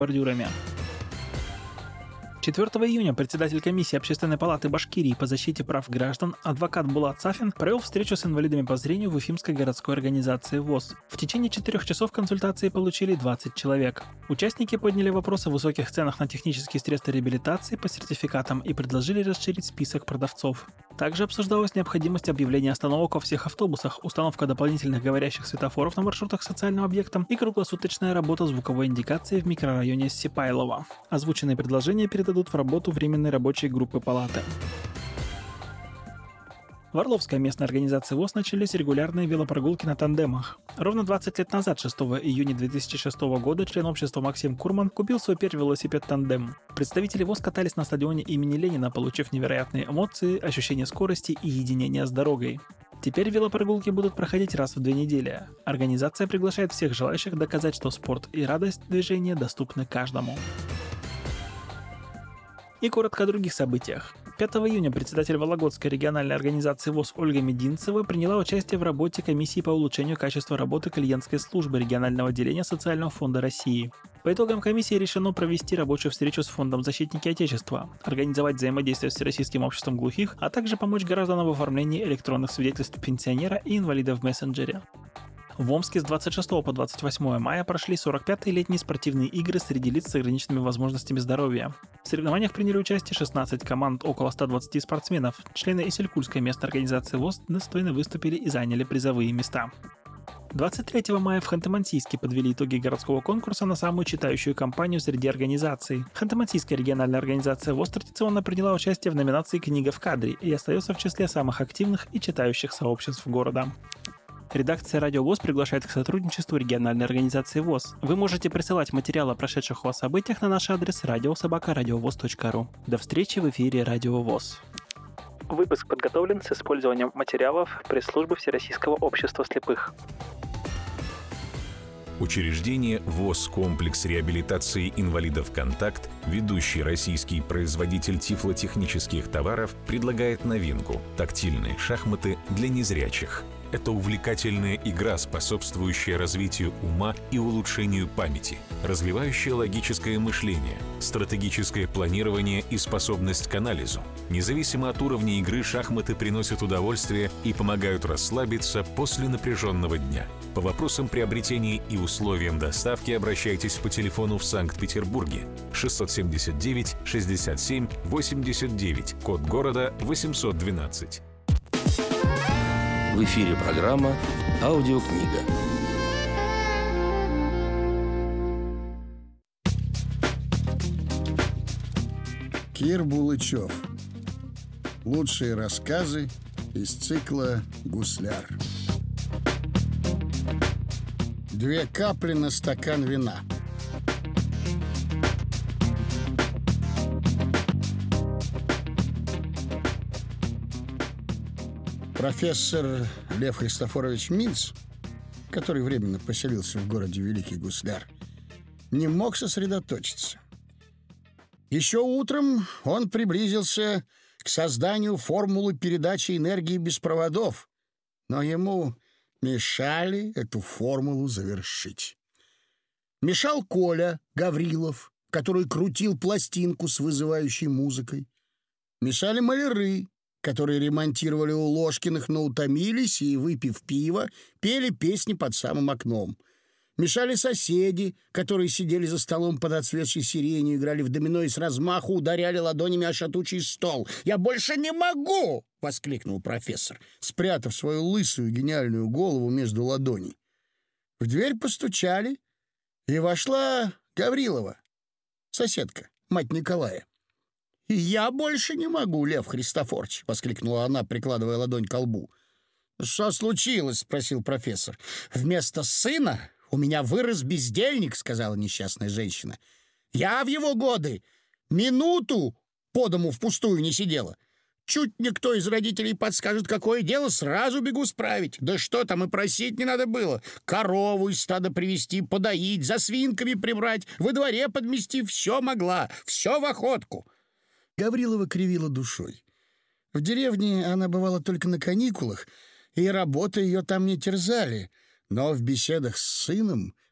бордюрами. 4 июня председатель комиссии Общественной палаты Башкирии по защите прав граждан адвокат Булат Сафин провел встречу с инвалидами по зрению в Уфимской городской организации ВОС. В течение 4 часов консультации получили 20 человек. Участники подняли вопрос о высоких ценах на технические средства реабилитации по сертификатам и предложили расширить список продавцов. Также обсуждалась необходимость объявления остановок во всех автобусах, установка дополнительных говорящих светофоров на маршрутах с социальным объектом и круглосуточная работа звуковой индикации в микрорайоне Сипайлово. Озвученные предложения передадут в работу Временной рабочей группы палаты. В Орловской местной организации ВОС начались регулярные велопрогулки на тандемах. Ровно 20 лет назад, 6 июня 2006 года, член общества Максим Курман купил свой первый велосипед-тандем. Представители ВОС катались на стадионе имени Ленина, получив невероятные эмоции, ощущение скорости и единения с дорогой. Теперь велопрогулки будут проходить раз в 2 недели. Организация приглашает всех желающих доказать, что спорт и радость движения доступны каждому. И коротко о других событиях. 5 июня председатель Вологодской региональной организации ВОС Ольга Мединцева приняла участие в работе комиссии по улучшению качества работы клиентской службы регионального отделения Социального фонда России. По итогам комиссии решено провести рабочую встречу с Фондом «Защитники Отечества», организовать взаимодействие с Всероссийским обществом глухих, а также помочь гражданам в оформлении электронных свидетельств пенсионера и инвалида в мессенджере. В Омске с 26 по 28 мая прошли 45-е летние спортивные игры среди лиц с ограниченными возможностями здоровья. В соревнованиях приняли участие 16 команд, около 120 спортсменов. Члены Исилькульской местной организации ВОС достойно выступили и заняли призовые места. 23 мая в Ханты-Мансийске подвели итоги городского конкурса на самую читающую компанию среди организаций. Ханты-Мансийская региональная организация ВОС традиционно приняла участие в номинации «Книга в кадре» и остается в числе самых активных и читающих сообществ города. Редакция «Радио ВОС» приглашает к сотрудничеству региональной организации ВОС. Вы можете присылать материалы о прошедших у вас событиях на наш адрес radio@radiovoz.ru. До встречи в эфире «Радио ВОС». Выпуск подготовлен с использованием материалов пресс-службы Всероссийского общества слепых. Учреждение ВОС «Комплекс реабилитации инвалидов «Контакт», ведущий российский производитель тифлотехнических товаров, предлагает новинку – тактильные шахматы для незрячих. Это увлекательная игра, способствующая развитию ума и улучшению памяти, развивающая логическое мышление, стратегическое планирование и способность к анализу. Независимо от уровня игры, шахматы приносят удовольствие и помогают расслабиться после напряженного дня. По вопросам приобретения и условиям доставки обращайтесь по телефону в Санкт-Петербурге 679 67 89, код города 812. В эфире программа «Аудиокнига». Кир Булычев. Лучшие рассказы из цикла «Гусляр». 2 капли на стакан вина. Профессор Лев Христофорович Минц, который временно поселился в городе Великий Гусляр, не мог сосредоточиться. Еще утром он приблизился к созданию формулы передачи энергии без проводов, но ему мешали эту формулу завершить. Мешал Коля Гаврилов, который крутил пластинку с вызывающей музыкой. Мешали маляры, которые ремонтировали у Ложкиных, но утомились и, выпив пиво, пели песни под самым окном. Мешали соседи, которые сидели за столом под отцветшей сиренью, играли в домино и с размаху ударяли ладонями о шатучий стол. «Я больше не могу!» — воскликнул профессор, спрятав свою лысую гениальную голову между ладоней. В дверь постучали, и вошла Гаврилова, соседка, мать Николая. «Я больше не могу, Лев Христофорович!» — воскликнула она, прикладывая ладонь к лбу. «Что случилось?» — спросил профессор. «Вместо сына у меня вырос бездельник», — сказала несчастная женщина. «Я в его годы минуту по дому впустую не сидела. Чуть никто из родителей подскажет, какое дело, сразу бегу справить. Да что там, и просить не надо было. Корову из стада привести, подоить, за свинками прибрать, во дворе подмести. Все могла, все в охотку». Гаврилова кривила душой. В деревне она бывала только на каникулах, и работы ее там не терзали. Но в беседах с сыном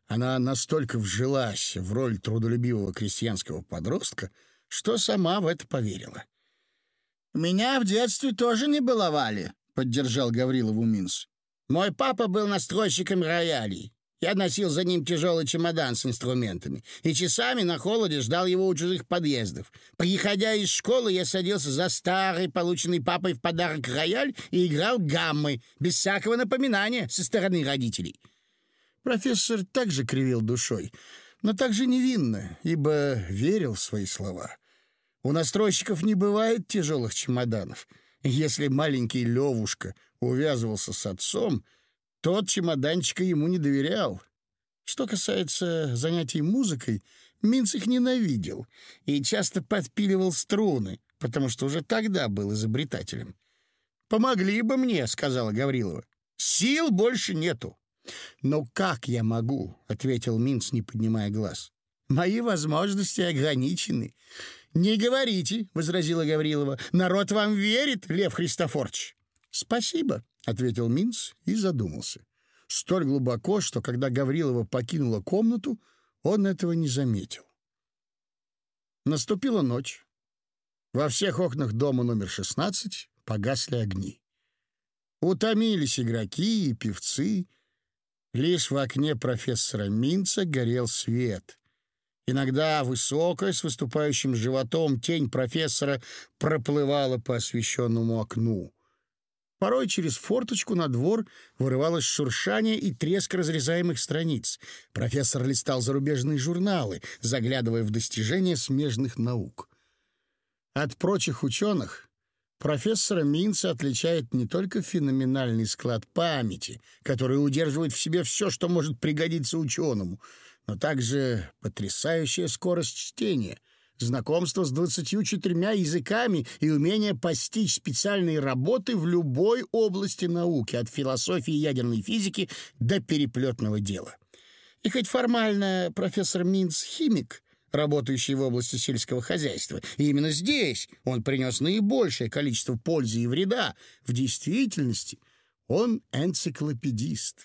Она настолько вжилась в роль трудолюбивого крестьянского подростка, что сама в это поверила. «Меня в детстве тоже не баловали», — поддержал Гаврилову Минц. «Мой папа был настройщиком роялей. Я носил за ним тяжелый чемодан с инструментами и часами на холоде ждал его у чужих подъездов. Приходя из школы, я садился за старый, полученный папой в подарок рояль и играл гаммы, без всякого напоминания со стороны родителей». Профессор также кривил душой, но также невинно, ибо верил в свои слова. У настройщиков не бывает тяжелых чемоданов. Если маленький Левушка увязывался с отцом, тот чемоданчика ему не доверял. Что касается занятий музыкой, Минц их ненавидел и часто подпиливал струны, потому что уже тогда был изобретателем. «Помогли бы мне», — сказала Гаврилова. «Сил больше нету». «Но как я могу?» — ответил Минц, не поднимая глаз. «Мои возможности ограничены». «Не говорите», — возразила Гаврилова. «Народ вам верит, Лев Христофорович». «Спасибо», — ответил Минц и задумался. Столь глубоко, что когда Гаврилова покинула комнату, он этого не заметил. Наступила ночь. Во всех окнах дома номер 16 погасли огни. Утомились игроки и певцы. Лишь в окне профессора Минца горел свет. Иногда высокая, с выступающим животом, тень профессора проплывала по освещенному окну. Порой через форточку на двор вырывалось шуршание и треск разрезаемых страниц. Профессор листал зарубежные журналы, заглядывая в достижения смежных наук. От прочих ученых профессора Минца отличает не только феноменальный склад памяти, который удерживает в себе все, что может пригодиться ученому, но также потрясающая скорость чтения, знакомство с 24 языками и умение постичь специальные работы в любой области науки, от философии и ядерной физики до переплетного дела. И хоть формально профессор Минц — химик, работающий в области сельского хозяйства, и именно здесь он принес наибольшее количество пользы и вреда, в действительности он энциклопедист.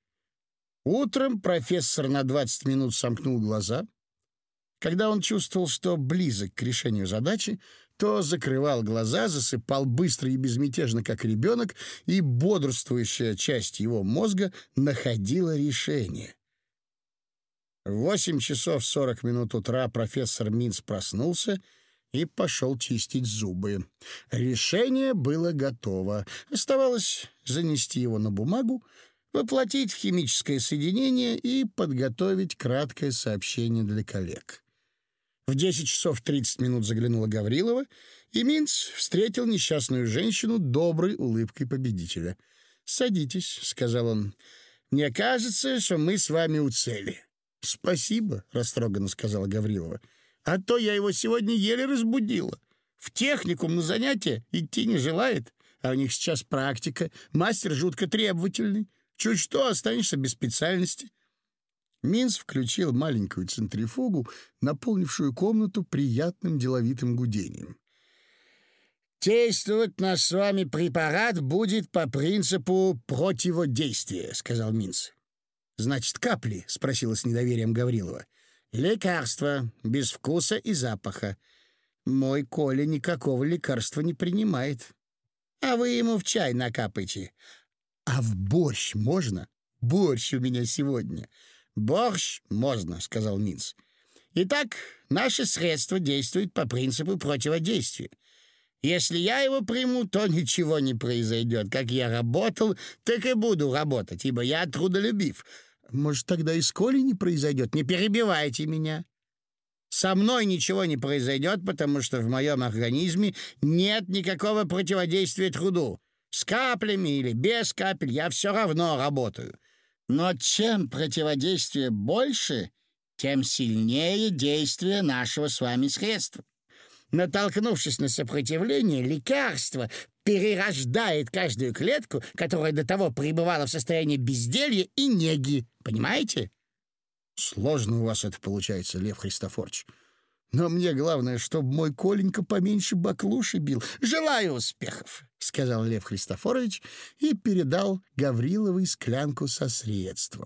Утром профессор на 20 минут сомкнул глаза. Когда он чувствовал, что близок к решению задачи, то закрывал глаза, засыпал быстро и безмятежно, как ребенок, и бодрствующая часть его мозга находила решение. В 8 часов 40 минут утра профессор Минц проснулся и пошел чистить зубы. Решение было готово. Оставалось занести его на бумагу, воплотить в химическое соединение и подготовить краткое сообщение для коллег. В 10 часов 30 минут заглянула Гаврилова, и Минц встретил несчастную женщину доброй улыбкой победителя. «Садитесь», — сказал он. «Мне кажется, что мы с вами у цели». «Спасибо», — растроганно сказала Гаврилова. «А то я его сегодня еле разбудила. В техникум на занятия идти не желает, а у них сейчас практика, мастер жутко требовательный. Чуть что, останешься без специальности». Минц включил маленькую центрифугу, наполнившую комнату приятным деловитым гудением. «Действовать наш с вами препарат будет по принципу противодействия», — сказал Минц. «Значит, капли?» — спросила с недоверием Гаврилова. «Лекарство, без вкуса и запаха. Мой Коля никакого лекарства не принимает. А вы ему в чай накапайте». «А в борщ можно? Борщ у меня сегодня». «Борщ можно», — сказал Минц. «Итак, наше средство действует по принципу противодействия. Если я его приму, то ничего не произойдет. Как я работал, так и буду работать, ибо я трудолюбив. Может, тогда и с Колей не произойдет? Не перебивайте меня. Со мной ничего не произойдет, потому что в моем организме нет никакого противодействия труду. С каплями или без капель я все равно работаю. Но чем противодействие больше, тем сильнее действие нашего с вами средства. Натолкнувшись на сопротивление, лекарство перерождает каждую клетку, которая до того пребывала в состоянии безделья и неги. Понимаете?» «Сложно у вас это получается, Лев Христофорович. Но мне главное, чтобы мой Коленька поменьше баклуши бил. Желаю успехов», — сказал Лев Христофорович и передал Гавриловой склянку со средством.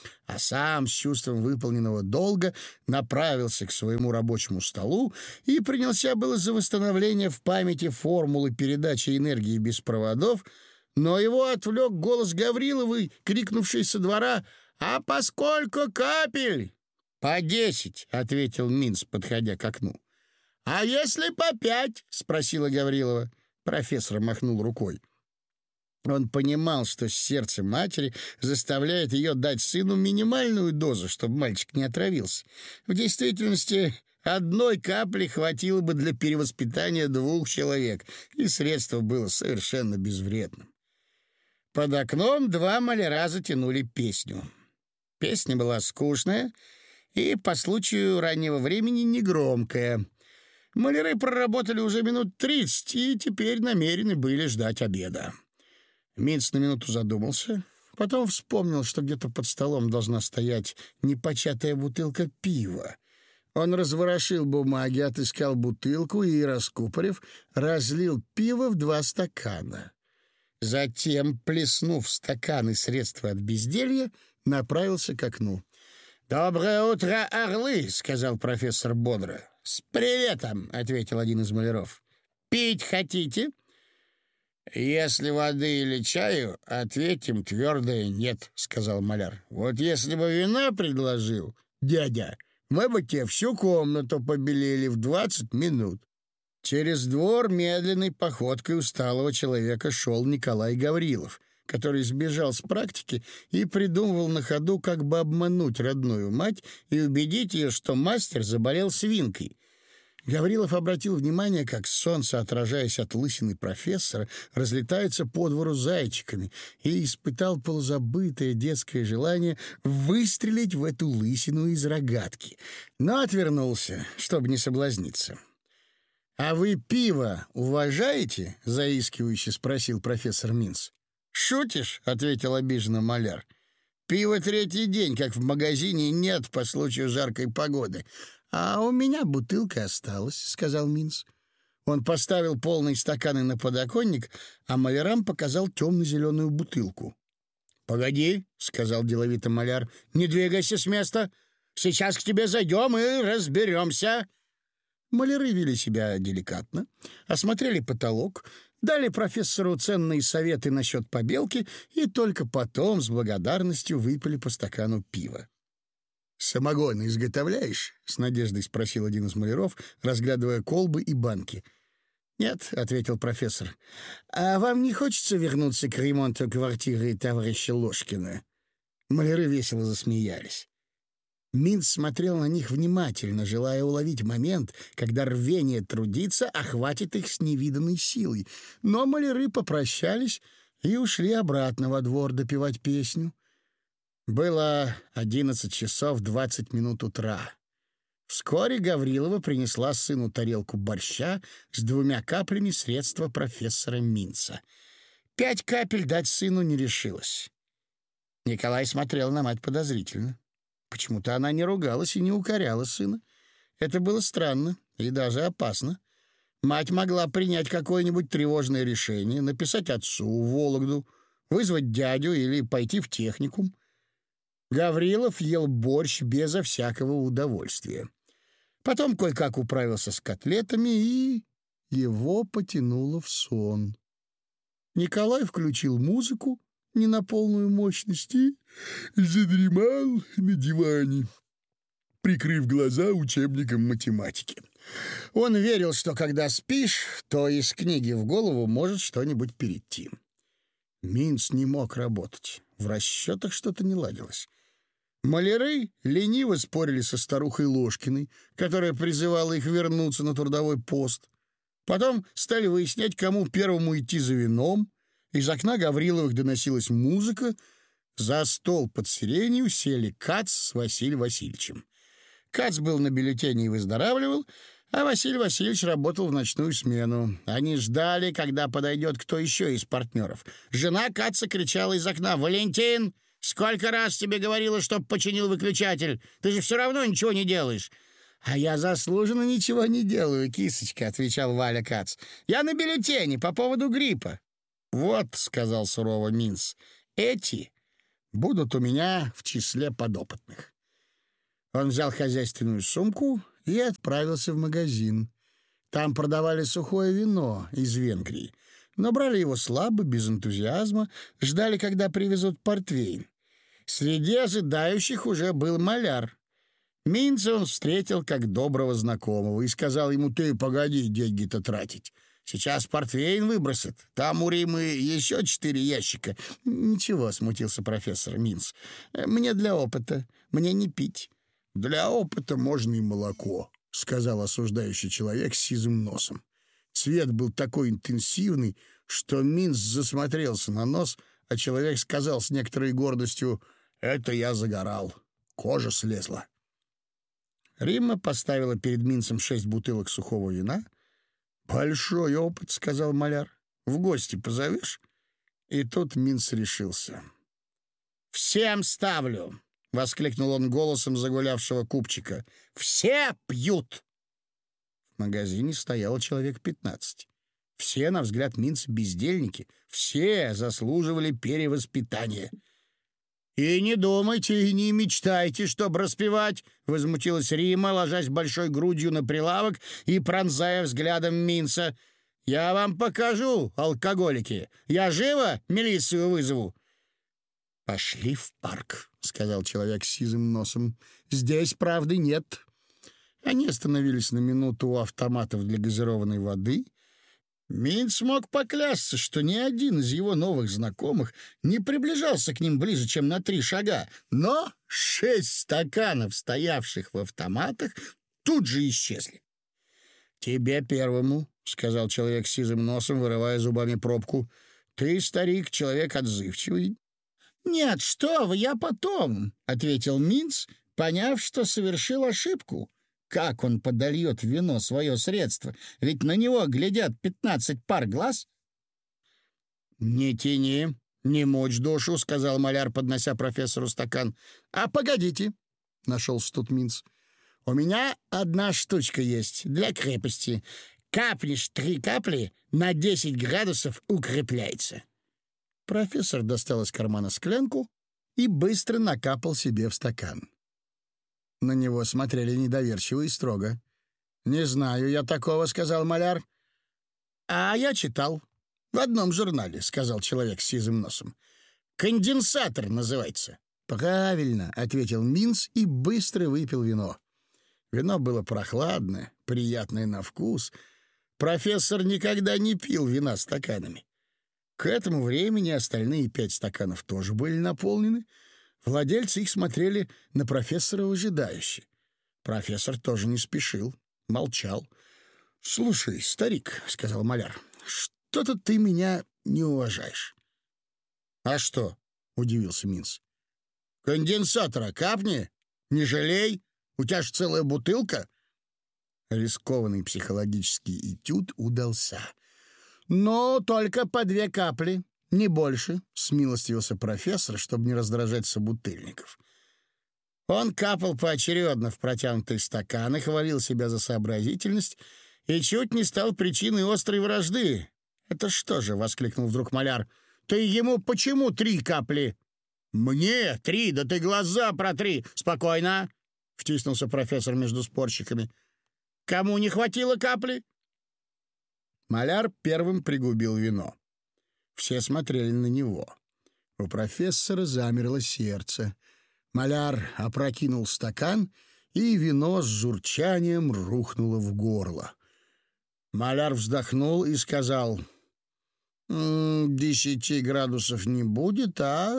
а сам с чувством выполненного долга направился к своему рабочему столу и принялся было за восстановление в памяти формулы передачи энергии без проводов, но его отвлек голос Гавриловой, крикнувшей со двора: «А поскольку капель?» «По 10», — ответил Минц, подходя к окну. «А если по 5?» — спросила Гаврилова. Профессор махнул рукой. Он понимал, что сердце матери заставляет ее дать сыну минимальную дозу, чтобы мальчик не отравился. В действительности, одной капли хватило бы для перевоспитания 2 человек, и средство было совершенно безвредным. Под окном 2 маляра затянули песню. Песня была скучная и, по случаю раннего времени, негромкая. Маляры проработали уже минут 30 и теперь намерены были ждать обеда. Минц на минуту задумался, потом вспомнил, что где-то под столом должна стоять непочатая бутылка пива. Он разворошил бумаги, отыскал бутылку и, раскупорив, разлил пиво в 2 стакана. Затем, плеснув в стаканы средства от безделья, направился к окну. «Доброе утро, орлы!» — сказал профессор бодро. «С приветом!» — ответил один из маляров. «Пить хотите?» «Если воды или чаю, ответим твердое нет», — сказал маляр. «Вот если бы вина предложил, дядя, мы бы тебе всю комнату побелели в 20 минут». Через двор медленной походкой усталого человека шел Николай Гаврилов, который сбежал с практики и придумывал на ходу, как бы обмануть родную мать и убедить ее, что мастер заболел свинкой. Гаврилов обратил внимание, как солнце, отражаясь от лысины профессора, разлетается по двору зайчиками, и испытал полузабытое детское желание выстрелить в эту лысину из рогатки, но отвернулся, чтобы не соблазниться. «А вы пиво уважаете?» — заискивающе спросил профессор Минц. «Шутишь?» — ответил обиженно маляр. «Пива 3-й день, как в магазине, нет по случаю жаркой погоды. А у меня бутылка осталась», — сказал Минц. Он поставил полные стаканы на подоконник, а малярам показал темно-зеленую бутылку. «Погоди», — сказал деловито маляр, — «не двигайся с места. Сейчас к тебе зайдем и разберемся». Маляры вели себя деликатно, осмотрели потолок, дали профессору ценные советы насчет побелки и только потом с благодарностью выпили по стакану пива. «Самогон изготовляешь?» — с надеждой спросил один из маляров, разглядывая колбы и банки. «Нет», — ответил профессор. «А вам не хочется вернуться к ремонту квартиры товарища Ложкина?» Маляры весело засмеялись. Минц смотрел на них внимательно, желая уловить момент, когда рвение трудиться охватит их с невиданной силой. Но маляры попрощались и ушли обратно во двор допевать песню. Было 11 часов 20 минут утра. Вскоре Гаврилова принесла сыну тарелку борща с 2 каплями средства профессора Минца. 5 капель дать сыну не решилась. Николай смотрел на мать подозрительно. Почему-то она не ругалась и не укоряла сына. Это было странно и даже опасно. Мать могла принять какое-нибудь тревожное решение, написать отцу в Вологду, вызвать дядю или пойти в техникум. Гаврилов ел борщ безо всякого удовольствия. Потом кое-как управился с котлетами, и его потянуло в сон. Николай включил музыку не на полную мощность и задремал на диване, прикрыв глаза учебником математики. Он верил, что когда спишь, то из книги в голову может что-нибудь перейти. Минц не мог работать. В расчетах что-то не ладилось. Маляры лениво спорили со старухой Ложкиной, которая призывала их вернуться на трудовой пост. Потом стали выяснять, кому первому идти за вином. Из окна Гавриловых доносилась музыка. За стол под сиренью сели Кац с Василием Васильевичем. Кац был на бюллетене и выздоравливал, а Василий Васильевич работал в ночную смену. Они ждали, когда подойдет кто еще из партнеров. Жена Каца кричала из окна: «Валентин, сколько раз тебе говорила, чтоб починил выключатель? Ты же все равно ничего не делаешь». «А я заслуженно ничего не делаю, кисочка», — отвечал Валя Кац. «Я на бюллетене по поводу гриппа». «Вот», — сказал сурово Минц, — «эти будут у меня в числе подопытных». Он взял хозяйственную сумку и отправился в магазин. Там продавали сухое вино из Венгрии, но брали его слабо, без энтузиазма, ждали, когда привезут портвейн. Среди ожидающих уже был маляр. Минца он встретил как доброго знакомого и сказал ему: «Ты погоди деньги-то тратить. Сейчас портвейн выбросят. Там у Римы еще 4 ящика». «Ничего», — смутился профессор Минц. «Мне для опыта. Мне не пить». «Для опыта можно и молоко», — сказал осуждающий человек с сизым носом. Цвет был такой интенсивный, что Минц засмотрелся на нос, а человек сказал с некоторой гордостью: «Это я загорал. Кожа слезла». Римма поставила перед Минцем 6 бутылок сухого вина. «Большой опыт», — сказал маляр. «В гости позовешь?» И тут Минц решился. «Всем ставлю!» — воскликнул он голосом загулявшего купчика. «Все пьют!» В магазине стояло человек 15. Все, на взгляд Минца, бездельники. Все заслуживали перевоспитания. «И не думайте, и не мечтайте, чтоб распевать!» — возмутилась Римма, ложась большой грудью на прилавок и пронзая взглядом Минца. «Я вам покажу, алкоголики! Я живо милицию вызову!» «Пошли в парк», — сказал человек с сизым носом. «Здесь правды нет». Они остановились на минуту у автоматов для газированной воды. Минц мог поклясться, что ни один из его новых знакомых не приближался к ним ближе, чем на 3 шага. Но 6 стаканов, стоявших в автоматах, тут же исчезли. «Тебе первому», — сказал человек с сизым носом, вырывая зубами пробку. «Ты, старик, человек отзывчивый». «Нет, что вы, я потом», — ответил Минц, поняв, что совершил ошибку. Как он подольет в вино свое средство? Ведь на него глядят 15 пар глаз. «Не тяни, не мочь душу», — сказал маляр, поднося профессору стакан. «А погодите», — нашелся тут Минц. «У меня одна штучка есть для крепости. Капнешь 3 капли, на 10 градусов укрепляется». Профессор достал из кармана склянку и быстро накапал себе в стакан. На него смотрели недоверчиво и строго. «Не знаю я такого», — сказал маляр. «А я читал. В одном журнале», — сказал человек с сизым носом. «Конденсатор называется». «Правильно», — ответил Минц и быстро выпил вино. Вино было прохладное, приятное на вкус. Профессор никогда не пил вина стаканами. К этому времени остальные 5 стаканов тоже были наполнены. Владельцы их смотрели на профессора выжидающе. Профессор тоже не спешил, молчал. «Слушай, старик», — сказал маляр, — «что-то ты меня не уважаешь». «А что?» — удивился Минц. «Конденсатора капни, не жалей, у тебя ж целая бутылка». Рискованный психологический этюд удался. «Но только по 2 капли, не больше», — смилостивился профессор, чтобы не раздражать собутыльников. Он капал поочередно в протянутые стаканы, хвалил себя за сообразительность и чуть не стал причиной острой вражды. «Это что же?» — воскликнул вдруг маляр. «Ты ему почему 3 капли?» «Мне 3, да ты глаза протри!» «Спокойно!» — втиснулся профессор между спорщиками. «Кому не хватило капли?» Маляр первым пригубил вино. Все смотрели на него. У профессора замерло сердце. Маляр опрокинул стакан, и вино с журчанием рухнуло в горло. Маляр вздохнул и сказал: 10 градусов не будет, а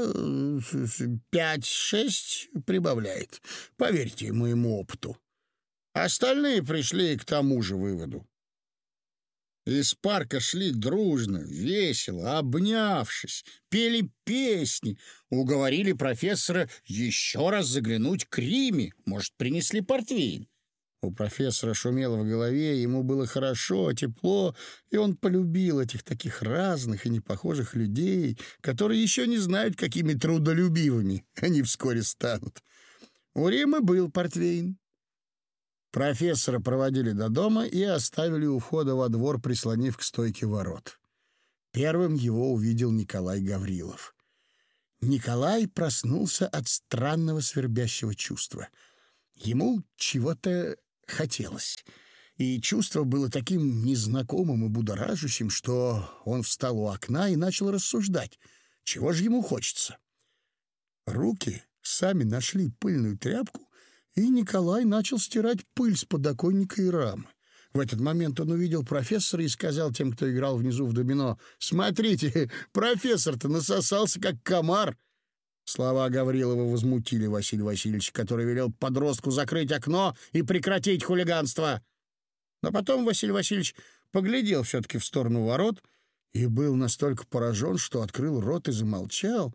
5-6 прибавляет. Поверьте моему опыту». Остальные пришли к тому же выводу. Из парка шли дружно, весело, обнявшись, пели песни, уговорили профессора еще раз заглянуть к Риме, может, принесли портвейн. У профессора шумело в голове, ему было хорошо, тепло, и он полюбил этих таких разных и непохожих людей, которые еще не знают, какими трудолюбивыми они вскоре станут. У Римы был портвейн. Профессора проводили до дома и оставили у входа во двор, прислонив к стойке ворот. Первым его увидел Николай Гаврилов. Николай проснулся от странного свербящего чувства. Ему чего-то хотелось, и чувство было таким незнакомым и будоражащим, что он встал у окна и начал рассуждать, чего же ему хочется. Руки сами нашли пыльную тряпку, и Николай начал стирать пыль с подоконника и рамы. В этот момент он увидел профессора и сказал тем, кто играл внизу в домино: «Смотрите, профессор-то насосался, как комар». Слова Гаврилова возмутили Василия Васильевича, который велел подростку закрыть окно и прекратить хулиганство. Но потом Василий Васильевич поглядел все-таки в сторону ворот и был настолько поражен, что открыл рот и замолчал.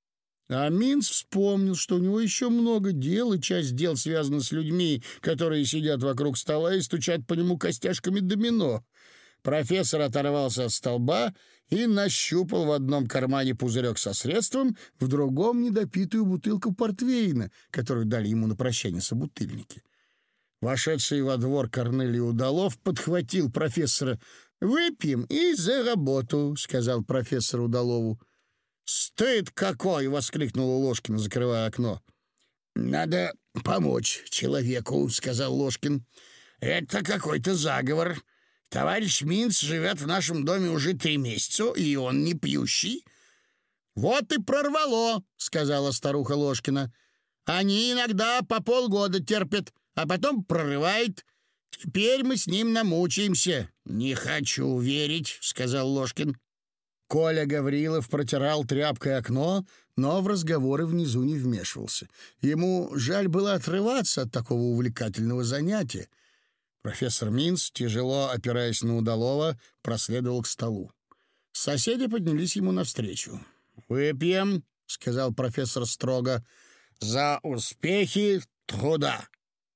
А Минц вспомнил, что у него еще много дел, и часть дел связана с людьми, которые сидят вокруг стола и стучат по нему костяшками домино. Профессор оторвался от столба и нащупал в одном кармане пузырек со средством, в другом — недопитую бутылку портвейна, которую дали ему на прощание собутыльники. Вошедший во двор Корнелий Удалов подхватил профессора. «Выпьем и за работу», — сказал профессор Удалову. «Стыд какой!» — воскликнул Ложкин, закрывая окно. «Надо помочь человеку», — сказал Ложкин. «Это какой-то заговор. Товарищ Минц живет в нашем доме уже 3 месяца, и он не пьющий». «Вот и прорвало», — сказала старуха Ложкина. «Они иногда по полгода терпят, а потом прорывает. Теперь мы с ним намучаемся». «Не хочу верить», — сказал Ложкин. Коля Гаврилов протирал тряпкой окно, но в разговоры внизу не вмешивался. Ему жаль было отрываться от такого увлекательного занятия. Профессор Минц, тяжело опираясь на Удалова, проследовал к столу. Соседи поднялись ему навстречу. «Выпьем», — сказал профессор строго, — «за успехи труда».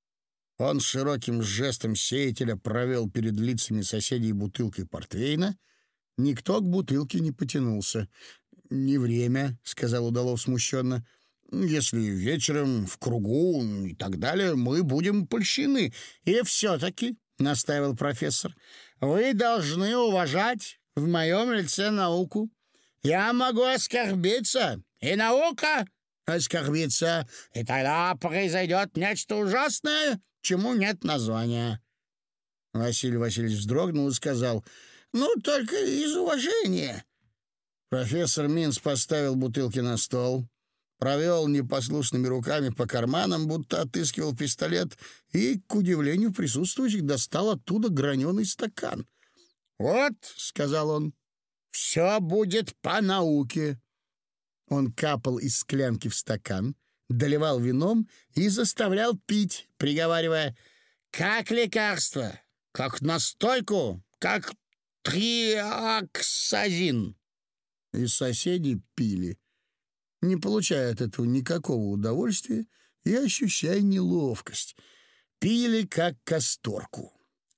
Он широким жестом сеятеля провел перед лицами соседей бутылкой портвейна. Никто к бутылке не потянулся. «Не время», — сказал Удалов смущенно. «Если вечером в кругу и так далее, мы будем польщены». «И все-таки», — настаивал профессор, — «вы должны уважать в моем лице науку. Я могу оскорбиться, и наука оскорбится, и тогда произойдет нечто ужасное, чему нет названия». Василий Васильевич вздрогнул и сказал: «Ну, только из уважения». Профессор Минц поставил бутылки на стол, провел непослушными руками по карманам, будто отыскивал пистолет, и, к удивлению присутствующих, достал оттуда граненый стакан. «Вот», — сказал он, — «все будет по науке». Он капал из склянки в стакан, доливал вином и заставлял пить, приговаривая: «Как лекарство, как настойку, как триоксазин». И соседи пили, не получая от этого никакого удовольствия и ощущая неловкость. Пили, как касторку.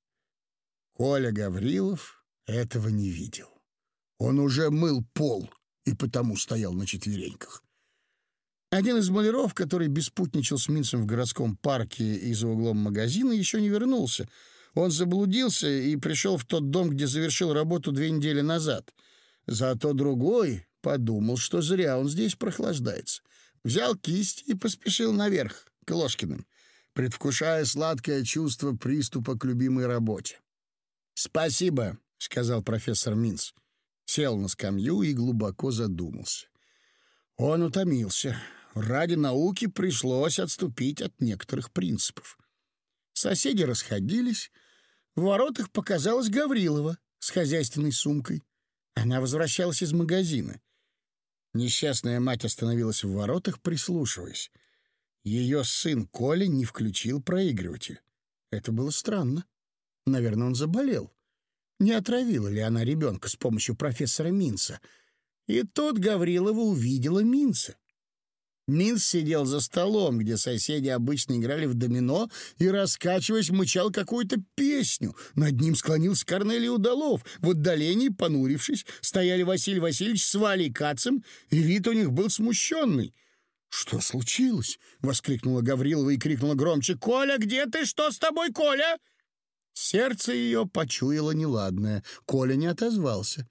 Коля Гаврилов этого не видел. Он уже мыл пол и потому стоял на четвереньках. Один из маляров, который беспутничал с Минцем в городском парке и за углом магазина, еще не вернулся. Он заблудился и пришел в тот дом, где завершил работу 2 недели назад. Зато другой подумал, что зря он здесь прохлаждается. Взял кисть и поспешил наверх, к Ложкиным, предвкушая сладкое чувство приступа к любимой работе. «Спасибо», — сказал профессор Минц. Сел на скамью и глубоко задумался. Он утомился. Ради науки пришлось отступить от некоторых принципов. Соседи расходились. В воротах показалась Гаврилова с хозяйственной сумкой. Она возвращалась из магазина. Несчастная мать остановилась в воротах, прислушиваясь. Ее сын Коля не включил проигрыватель. Это было странно. Наверное, он заболел. Не отравила ли она ребенка с помощью профессора Минца? И тут Гаврилова увидела Минца. Минц сидел за столом, где соседи обычно играли в домино, и, раскачиваясь, мычал какую-то песню. Над ним склонился Корнелий Удалов. В отдалении, понурившись, стояли Василий Васильевич с Валей Кацем, и вид у них был смущенный. «Что случилось?» — воскликнула Гаврилова и крикнула громче: «Коля, где ты? Что с тобой, Коля?» Сердце ее почуяло неладное. Коля не отозвался.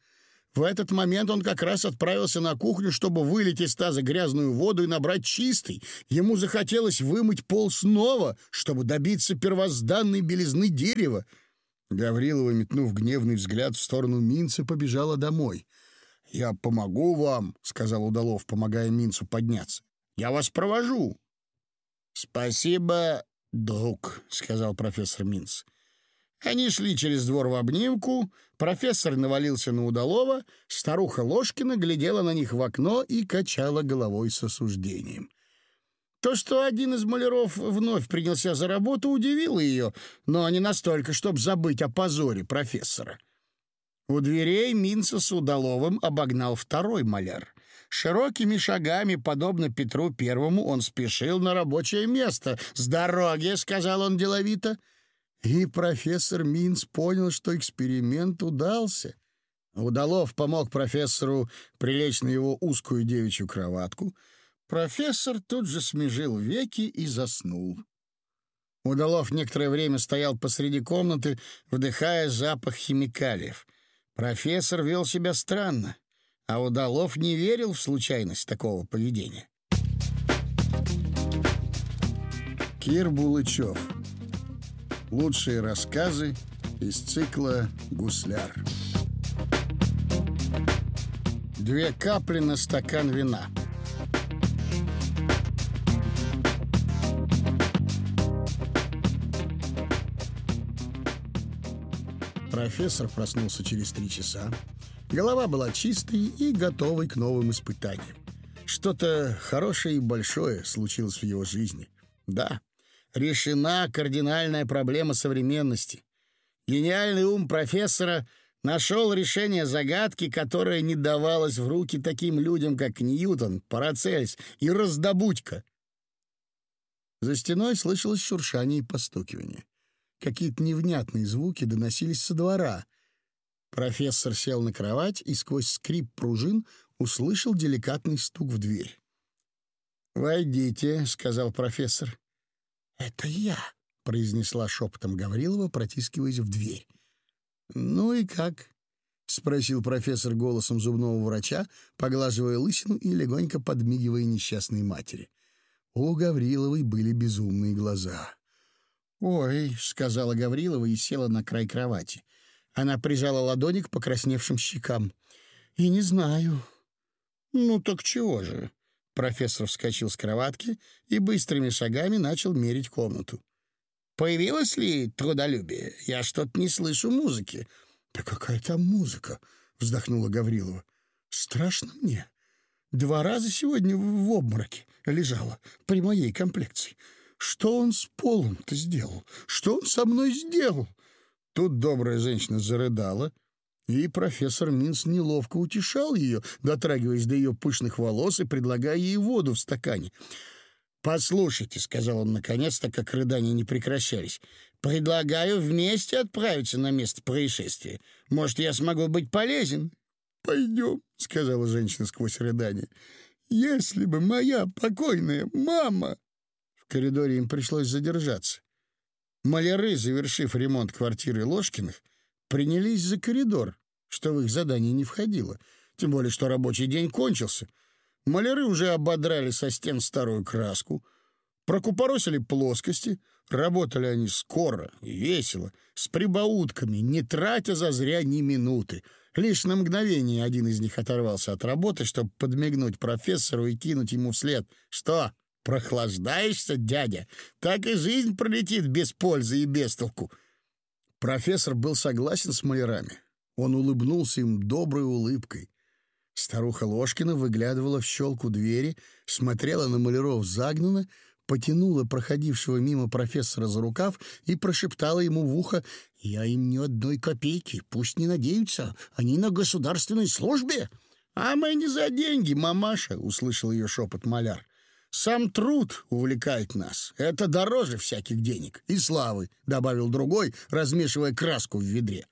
В этот момент он как раз отправился на кухню, чтобы вылить из таза грязную воду и набрать чистый. Ему захотелось вымыть пол снова, чтобы добиться первозданной белизны дерева. Гаврилова, метнув гневный взгляд в сторону Минца, побежала домой. «Я помогу вам», — сказал Удалов, помогая Минцу подняться. «Я вас провожу». «Спасибо, друг», — сказал профессор Минц. Они шли через двор в обнимку, профессор навалился на Удалова, старуха Ложкина глядела на них в окно и качала головой с осуждением. То, что один из маляров вновь принялся за работу, удивило ее, но не настолько, чтобы забыть о позоре профессора. У дверей Минца с Удаловым обогнал второй маляр. Широкими шагами, подобно Петру Первому, он спешил на рабочее место. «С дороги», — сказал он деловито. И профессор Минц понял, что эксперимент удался. Удалов помог профессору прилечь на его узкую девичью кроватку. Профессор тут же смежил веки и заснул. Удалов некоторое время стоял посреди комнаты, вдыхая запах химикалиев. Профессор вел себя странно, а Удалов не верил в случайность такого поведения. Кир Булычев. Лучшие рассказы из цикла «Гусляр». 2 капли на стакан вина. Профессор проснулся через 3 часа. Голова была чистой и готовой к новым испытаниям. Что-то хорошее и большое случилось в его жизни. Да, решена кардинальная проблема современности. Гениальный ум профессора нашел решение загадки, которая не давалась в руки таким людям, как Ньютон, Парацельс и Раздобудько. За стеной слышалось шуршание и постукивание. Какие-то невнятные звуки доносились со двора. Профессор сел на кровать и сквозь скрип пружин услышал деликатный стук в дверь. «Войдите», — сказал профессор. «Это я», — произнесла шепотом Гаврилова, протискиваясь в дверь. «Ну и как?» — спросил профессор голосом зубного врача, поглаживая лысину и легонько подмигивая несчастной матери. У Гавриловой были безумные глаза. «Ой», — сказала Гаврилова и села на край кровати. Она прижала ладони к покрасневшим щекам. «И не знаю». «Ну так чего же?» Профессор вскочил с кроватки и быстрыми шагами начал мерить комнату. «Появилось ли трудолюбие? Я что-то не слышу музыки». «Да какая там музыка?» — вздохнула Гаврилова. «Страшно мне. 2 раза сегодня в обмороке лежала при моей комплекции. Что он с полом-то сделал? Что он со мной сделал?» Тут добрая женщина зарыдала, и профессор Минц неловко утешал ее, дотрагиваясь до ее пышных волос и предлагая ей воду в стакане. «Послушайте», — сказал он наконец, так как рыдания не прекращались, «предлагаю вместе отправиться на место происшествия. Может, я смогу быть полезен?» «Пойдем», — сказала женщина сквозь рыдания. «Если бы моя покойная мама...» В коридоре им пришлось задержаться. Маляры, завершив ремонт квартиры Ложкиных, принялись за коридор, что в их задание не входило, тем более что рабочий день кончился. Маляры уже ободрали со стен старую краску, прокупоросили плоскости, работали они скоро и весело, с прибаутками, не тратя зазря ни минуты. Лишь на мгновение один из них оторвался от работы, чтобы подмигнуть профессору и кинуть ему вслед: «Что, прохлаждаешься, дядя? Так и жизнь пролетит без пользы и без толку». Профессор был согласен с малярами. Он улыбнулся им доброй улыбкой. Старуха Ложкина выглядывала в щелку двери, смотрела на маляров загнанно, потянула проходившего мимо профессора за рукав и прошептала ему в ухо: «Я им ни одной копейки, пусть не надеются, они на государственной службе». «А мы не за деньги, мамаша», — услышал ее шепот маляр. «Сам труд увлекает нас. Это дороже всяких денег и славы», — добавил другой, размешивая краску в ведре.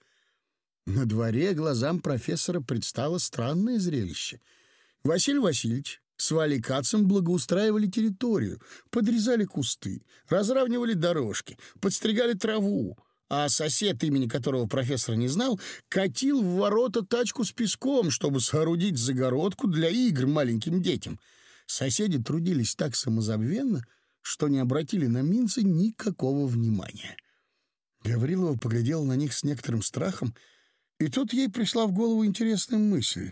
На дворе глазам профессора предстало странное зрелище. Василий Васильевич с Валей Кацем благоустраивали территорию, подрезали кусты, разравнивали дорожки, подстригали траву, а сосед, имени которого профессор не знал, катил в ворота тачку с песком, чтобы соорудить загородку для игр маленьким детям. Соседи трудились так самозабвенно, что не обратили на Минца никакого внимания. Гаврилова поглядела на них с некоторым страхом, и тут ей пришла в голову интересная мысль.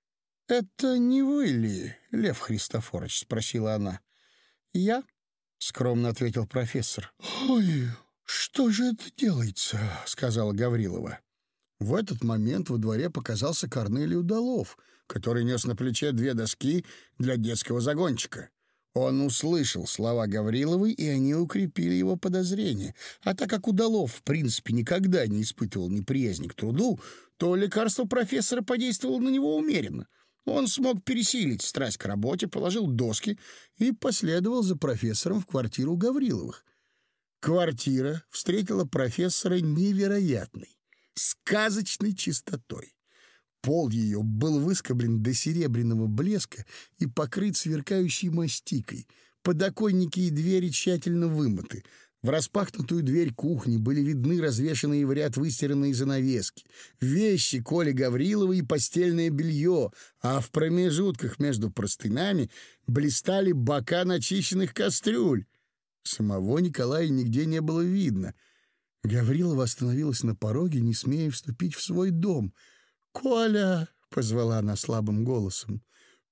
«Это не вы ли, Лев Христофорович?» — спросила она. «Я?» — скромно ответил профессор. «Ой, что же это делается?» — сказала Гаврилова. В этот момент во дворе показался Корнелий Удалов, который нес на плече 2 доски для детского загончика. Он услышал слова Гавриловой, и они укрепили его подозрения. А так как Удалов, в принципе, никогда не испытывал неприязни к труду, то лекарство профессора подействовало на него умеренно. Он смог пересилить страсть к работе, положил доски и последовал за профессором в квартиру Гавриловых. Квартира встретила профессора невероятной, сказочной чистотой. Пол ее был выскоблен до серебряного блеска и покрыт сверкающей мастикой. Подоконники и двери тщательно вымыты. В распахнутую дверь кухни были видны развешанные в ряд выстиранные занавески, вещи Коли Гаврилова и постельное белье, а в промежутках между простынями блистали бока начищенных кастрюль. Самого Николая нигде не было видно. Гаврилова остановилась на пороге, не смея вступить в свой дом. «Коля!» — позвала она слабым голосом.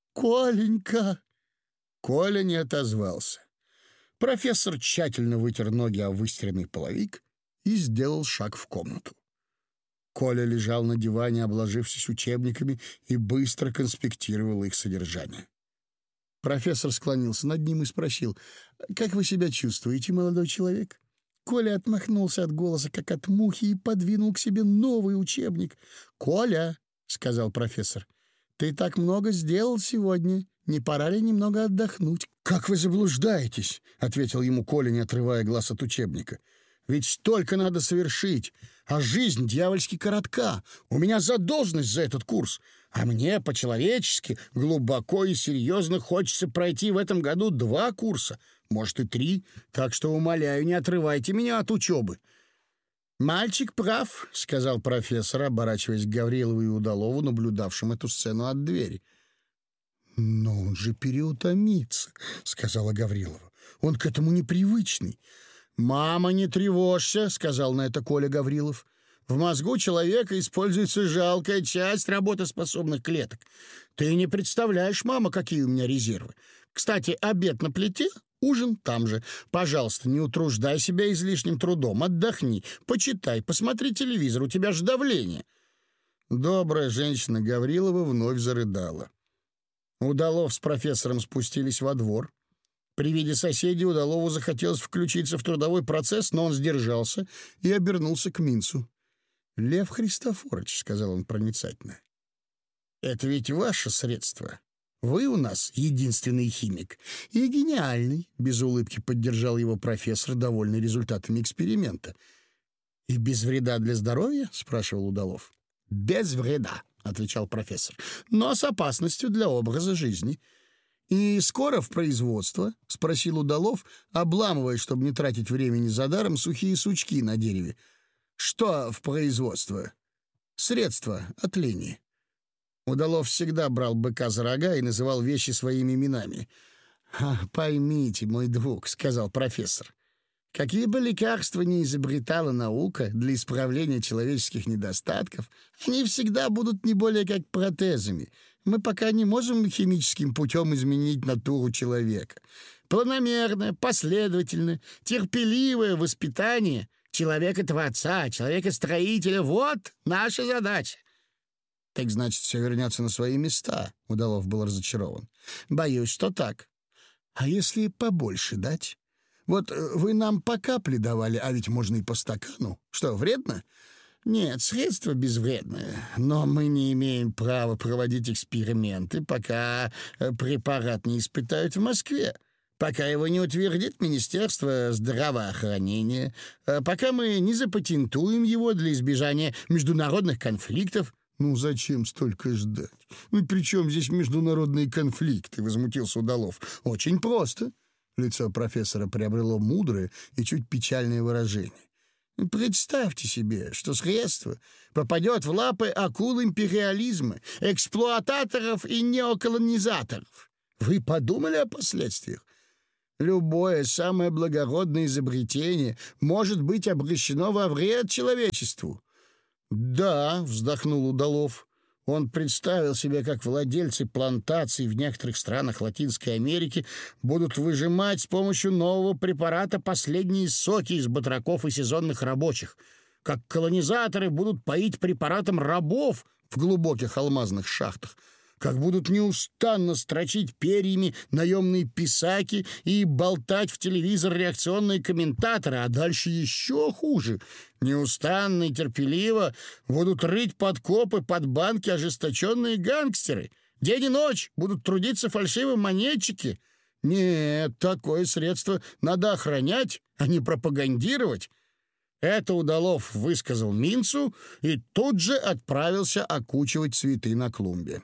«Коленька!» Коля не отозвался. Профессор тщательно вытер ноги о выстиранный половик и сделал шаг в комнату. Коля лежал на диване, обложившись учебниками, и быстро конспектировал их содержание. Профессор склонился над ним и спросил: «Как вы себя чувствуете, молодой человек?» Коля отмахнулся от голоса, как от мухи, и подвинул к себе новый учебник. «Коля», — сказал профессор, — «ты так много сделал сегодня. Не пора ли немного отдохнуть?» «Как вы заблуждаетесь», — ответил ему Коля, не отрывая глаз от учебника. «Ведь столько надо совершить, а жизнь дьявольски коротка. У меня задолженность за этот курс, а мне по-человечески глубоко и серьезно хочется пройти в этом году 2 курса, может и 3, так что, умоляю, не отрывайте меня от учебы». «Мальчик прав», — сказал профессор, оборачиваясь к Гаврилову и Удалову, наблюдавшим эту сцену от двери. «Но он же переутомится», — сказала Гаврилова. «Он к этому непривычный». «Мама, не тревожься», — сказал на это Коля Гаврилов. «В мозгу человека используется жалкая часть работоспособных клеток. Ты не представляешь, мама, какие у меня резервы. Кстати, обед на плите, ужин там же. Пожалуйста, не утруждай себя излишним трудом, отдохни, почитай, посмотри телевизор, у тебя же давление». Добрая женщина Гаврилова вновь зарыдала. Удалов с профессором спустились во двор. При виде соседей Удалову захотелось включиться в трудовой процесс, но он сдержался и обернулся к Минцу. «Лев Христофорович», — сказал он проницательно, — «это ведь ваше средство. Вы у нас единственный химик. И гениальный», — без улыбки поддержал его профессор, довольный результатами эксперимента. «И без вреда для здоровья?» — спрашивал Удалов. «Без вреда», — отвечал профессор, — «но с опасностью для образа жизни». «И скоро в производство?» — спросил Удалов, обламывая, чтобы не тратить времени за даром, сухие сучки на дереве. «Что в производство?» «Средства от лени». Удалов всегда брал быка за рога и называл вещи своими именами. «Поймите, мой друг», — сказал профессор, — «какие бы лекарства ни изобретала наука для исправления человеческих недостатков, они всегда будут не более как протезами. Мы пока не можем химическим путем изменить натуру человека. Планомерное, последовательное, терпеливое воспитание человека-творца, человека-строителя — вот наша задача». «Так значит, все вернется на свои места», — Удалов был разочарован. «Боюсь, что так. А если побольше дать? Вот вы нам по капле давали, а ведь можно и по стакану. Что, вредно?» «Нет, средство безвредное, но мы не имеем права проводить эксперименты, пока препарат не испытают в Москве, пока его не утвердит Министерство здравоохранения, пока мы не запатентуем его для избежания международных конфликтов». «Ну зачем столько ждать? Ну при чем здесь международные конфликты?» — возмутился Удалов. «Очень просто». Лицо профессора приобрело мудрое и чуть печальное выражение. Представьте себе, что средство попадет в лапы акул империализма, эксплуататоров и неоколонизаторов. Вы подумали о последствиях? Любое самое благородное изобретение может быть обращено во вред человечеству. «Да», — вздохнул Удалов. Он представил себе, как владельцы плантаций в некоторых странах Латинской Америки будут выжимать с помощью нового препарата последние соки из батраков и сезонных рабочих, как колонизаторы будут поить препаратом рабов в глубоких алмазных шахтах, как будут неустанно строчить перьями наемные писаки и болтать в телевизор реакционные комментаторы, а дальше еще хуже. Неустанно и терпеливо будут рыть подкопы под банки ожесточенные гангстеры. День и ночь будут трудиться фальшивомонетчики. Нет, такое средство надо охранять, а не пропагандировать. Это Удалов высказал Минцу и тут же отправился окучивать цветы на клумбе.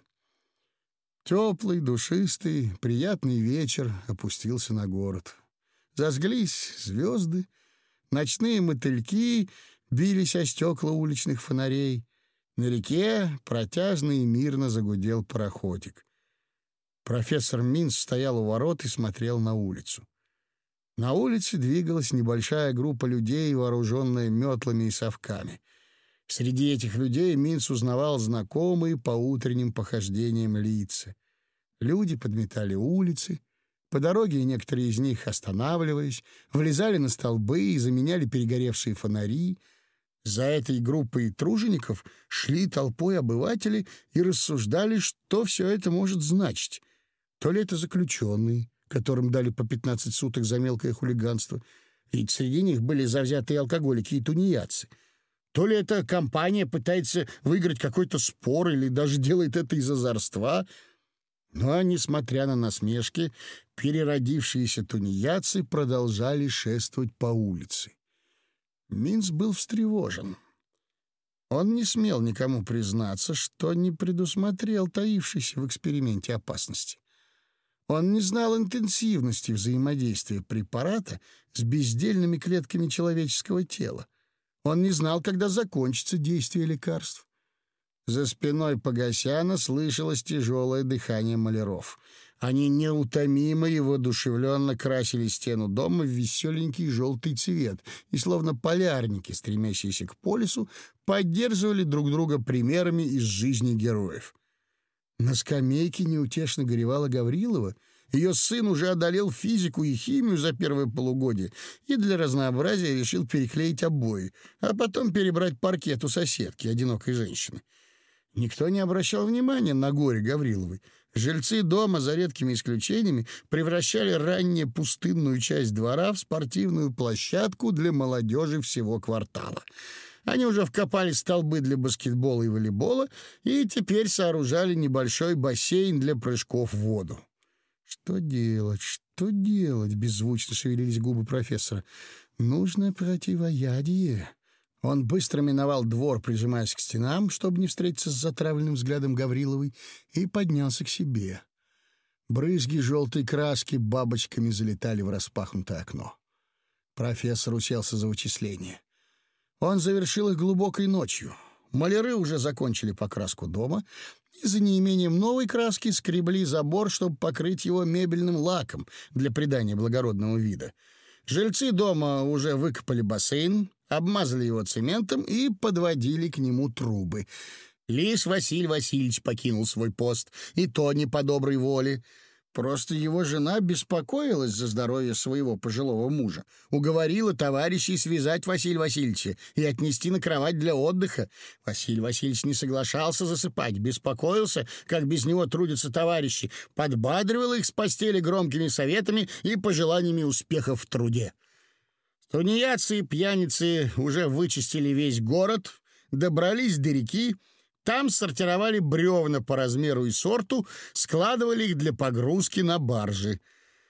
Теплый, душистый, приятный вечер опустился на город. Зажглись звезды, ночные мотыльки бились о стекла уличных фонарей. На реке протяжно и мирно загудел пароходик. Профессор Минц стоял у ворот и смотрел на улицу. На улице двигалась небольшая группа людей, вооруженная метлами и совками. Среди этих людей Минц узнавал знакомые по утренним похождениям лица. Люди подметали улицы. По дороге некоторые из них, останавливаясь, влезали на столбы и заменяли перегоревшие фонари. За этой группой тружеников шли толпой обыватели и рассуждали, что все это может значить. То ли это заключенные, которым дали по 15 суток за мелкое хулиганство, ведь среди них были завзятые алкоголики и тунеядцы. То ли эта компания пытается выиграть какой-то спор или даже делает это из озорства. Но, несмотря на насмешки, переродившиеся тунеядцы продолжали шествовать по улице. Минц был встревожен. Он не смел никому признаться, что не предусмотрел таившейся в эксперименте опасности. Он не знал интенсивности взаимодействия препарата с бездельными клетками человеческого тела. Он не знал, когда закончится действие лекарств. За спиной Погосяна слышалось тяжелое дыхание маляров. Они неутомимо и воодушевленно красили стену дома в веселенький желтый цвет, и, словно полярники, стремящиеся к полюсу, поддерживали друг друга примерами из жизни героев. На скамейке неутешно горевала Гаврилова. Ее сын уже одолел физику и химию за первое полугодие и для разнообразия решил переклеить обои, а потом перебрать паркет у соседки, одинокой женщины. Никто не обращал внимания на горе Гавриловой. Жильцы дома, за редкими исключениями, превращали ранее пустынную часть двора в спортивную площадку для молодежи всего квартала. Они уже вкопали столбы для баскетбола и волейбола и теперь сооружали небольшой бассейн для прыжков в воду. «Что делать? Что делать?» — беззвучно шевелились губы профессора. «Нужно противоядие». Он быстро миновал двор, прижимаясь к стенам, чтобы не встретиться с затравленным взглядом Гавриловой, и поднялся к себе. Брызги желтой краски бабочками залетали в распахнутое окно. Профессор уселся за вычисление. Он завершил их глубокой ночью. Маляры уже закончили покраску дома и за неимением новой краски скребли забор, чтобы покрыть его мебельным лаком для придания благородного вида. Жильцы дома уже выкопали бассейн, обмазали его цементом и подводили к нему трубы. Лишь Василий Васильевич покинул свой пост, и то не по доброй воле. Просто его жена беспокоилась за здоровье своего пожилого мужа, уговорила товарищей связать Василия Васильевича и отнести на кровать для отдыха. Василий Васильевич не соглашался засыпать, беспокоился, как без него трудятся товарищи, подбадривал их с постели громкими советами и пожеланиями успехов в труде. Тунеядцы и пьяницы уже вычистили весь город, добрались до реки, там сортировали бревна по размеру и сорту, складывали их для погрузки на баржи.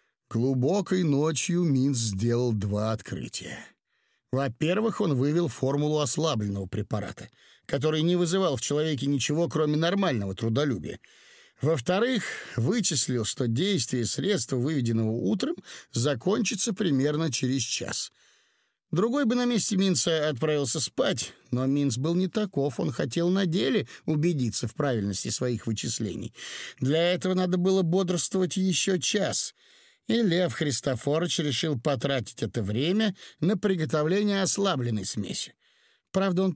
Глубокой ночью Минц сделал два открытия. Во-первых, он вывел формулу ослабленного препарата, который не вызывал в человеке ничего, кроме нормального трудолюбия. Во-вторых, вычислил, что действие средства, выведенного утром, закончится примерно через час. Другой бы на месте Минца отправился спать, но Минц был не таков, он хотел на деле убедиться в правильности своих вычислений. Для этого надо было бодрствовать еще час, и Лев Христофорович решил потратить это время на приготовление ослабленной смеси. Правда, он